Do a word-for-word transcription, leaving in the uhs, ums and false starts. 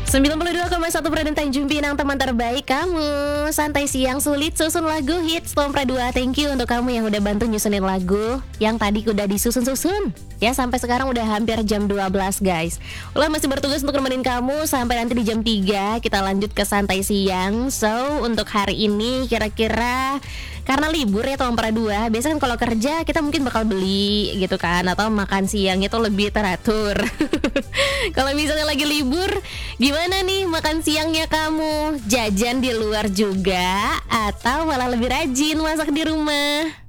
sembilan puluh dua koma satu Praden Tanjung Pinang, teman terbaik kamu. Santai siang sulit susun lagu hits Tompra dua. Thank you untuk kamu yang udah bantu nyusunin lagu yang tadi udah disusun-susun. Ya sampai sekarang udah hampir jam dua belas guys. Ulah masih bertugas untuk nemenin kamu sampai nanti di jam tiga kita lanjut ke santai siang. So untuk hari ini kira-kira karena libur ya Tompra dua, biasanya kan kalau kerja kita mungkin bakal beli gitu kan, atau makan siang itu lebih teratur. Kalau misalnya lagi libur, gimana nih makan siangnya kamu? Jajan di luar juga atau malah lebih rajin masak di rumah?